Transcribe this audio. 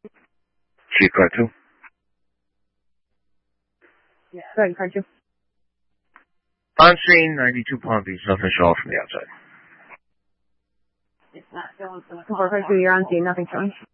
Chief Car 2. Yeah, go ahead, Car 2. On scene, 92 Palm Beach, nothing showing from the outside. It's not showing. 452, you're on scene, nothing showing.